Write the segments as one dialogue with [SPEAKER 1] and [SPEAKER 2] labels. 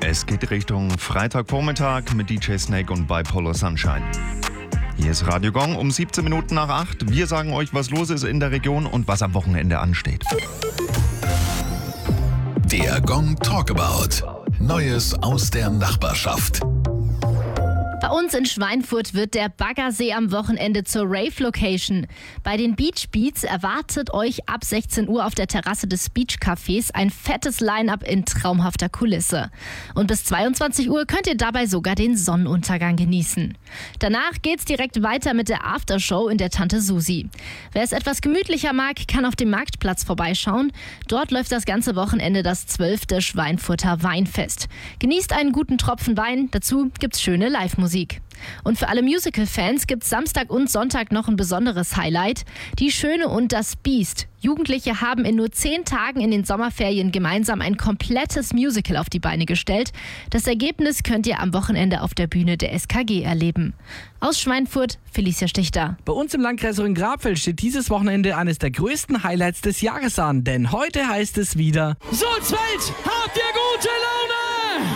[SPEAKER 1] Es geht Richtung Freitagvormittag mit DJ Snake und Bipolar Sunshine. Hier ist Radio Gong um 17 Minuten nach 8. Wir sagen euch, was los ist in der Region und was am Wochenende ansteht.
[SPEAKER 2] Der Gong Talkabout. Neues aus der Nachbarschaft.
[SPEAKER 3] Bei uns in Schweinfurt wird der Baggersee am Wochenende zur Rave-Location. Bei den Beach Beats erwartet euch ab 16 Uhr auf der Terrasse des Beach Cafés ein fettes Line-Up in traumhafter Kulisse. Und bis 22 Uhr könnt ihr dabei sogar den Sonnenuntergang genießen. Danach geht's direkt weiter mit der Aftershow in der Tante Susi. Wer es etwas gemütlicher mag, kann auf dem Marktplatz vorbeischauen. Dort läuft das ganze Wochenende das 12. Schweinfurter Weinfest. Genießt einen guten Tropfen Wein, dazu gibt's schöne Live-Musik. Und für alle Musical-Fans gibt's Samstag und Sonntag noch ein besonderes Highlight: Die Schöne und das Biest. Jugendliche haben in nur 10 Tagen in den Sommerferien gemeinsam ein komplettes Musical auf die Beine gestellt. Das Ergebnis könnt ihr am Wochenende auf der Bühne der SKG erleben. Aus Schweinfurt, Felicia Stichter.
[SPEAKER 4] Bei uns im Landkreis Rhön-Grabfeld steht dieses Wochenende eines der größten Highlights des Jahres an, denn heute heißt es wieder:
[SPEAKER 5] Sulzfeld, habt ihr gute Laune?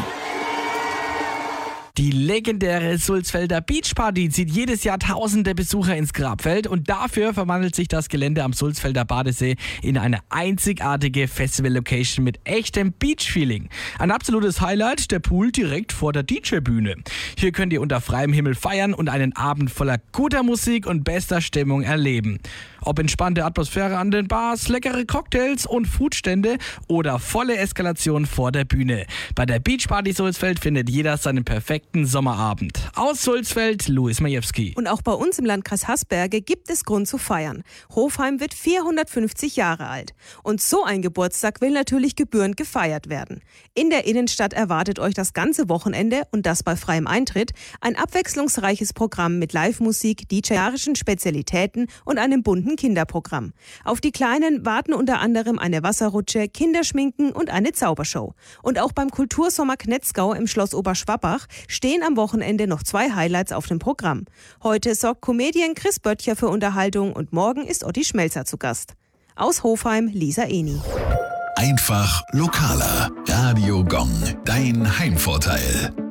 [SPEAKER 4] Die legendäre Sulzfelder Beach Party zieht jedes Jahr tausende Besucher ins Grabfeld und dafür verwandelt sich das Gelände am Sulzfelder Badesee in eine einzigartige Festival-Location mit echtem Beach-Feeling. Ein absolutes Highlight, der Pool direkt vor der DJ-Bühne. Hier könnt ihr unter freiem Himmel feiern und einen Abend voller guter Musik und bester Stimmung erleben. Ob entspannte Atmosphäre an den Bars, leckere Cocktails und Foodstände oder volle Eskalation vor der Bühne. Bei der Beach Party Sulzfeld findet jeder seinen perfekten Sommerabend. Aus Sulzfeld, Louis Majewski.
[SPEAKER 6] Und auch bei uns im Landkreis Hasberge gibt es Grund zu feiern. Hofheim wird 450 Jahre alt. Und so ein Geburtstag will natürlich gebührend gefeiert werden. In der Innenstadt erwartet euch das ganze Wochenende, und das bei freiem Eintritt, ein abwechslungsreiches Programm mit Live-Musik, DJ-arischen Spezialitäten und einem bunten Kinderprogramm. Auf die Kleinen warten unter anderem eine Wasserrutsche, Kinderschminken und eine Zaubershow. Und auch beim Kultursommer Knetzgau im Schloss Oberschwabbach stehen am Wochenende noch 2 Highlights auf dem Programm. Heute sorgt Comedian Chris Böttcher für Unterhaltung und morgen ist Otti Schmelzer zu Gast. Aus Hofheim, Lisa Eni.
[SPEAKER 2] Einfach lokaler. Radio Gong. Dein Heimvorteil.